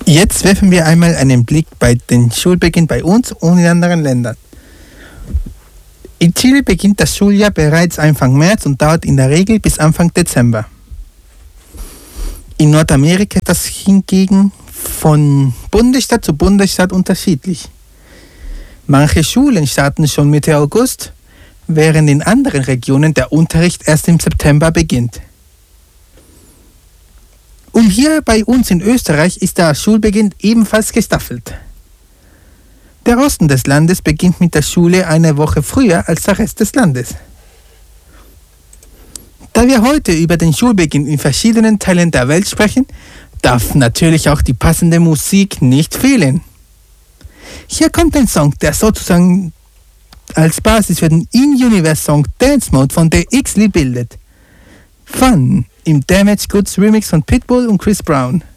Jetzt werfen wir einmal einen Blick bei den Schulbeginn bei uns und in anderen Ländern. In Chile beginnt das Schuljahr bereits Anfang März und dauert in der Regel bis Anfang Dezember. In Nordamerika ist das hingegen von Bundesstaat zu Bundesstaat unterschiedlich. Manche Schulen starten schon Mitte August, während in anderen Regionen der Unterricht erst im September beginnt. Und hier bei uns in Österreich ist der Schulbeginn ebenfalls gestaffelt. Der Osten des Landes beginnt mit der Schule eine Woche früher als der Rest des Landes. Da wir heute über den Schulbeginn in verschiedenen Teilen der Welt sprechen, darf natürlich auch die passende Musik nicht fehlen. Hier kommt ein Song, der sozusagen als Basis für den In-Universe-Song Dance Mode von The Ixley bildet. Fun im Damaged Goods Remix von Pitbull und Chris Brown.